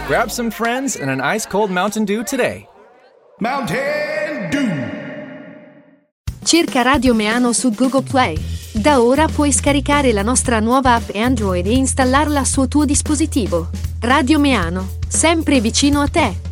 Grab some friends and an ice-cold Mountain Dew today. Mountain Dew. Cerca Radio Meano su Google Play. Da ora puoi scaricare la nostra nuova app Android e installarla sul tuo dispositivo. Radio Meano, sempre vicino a te.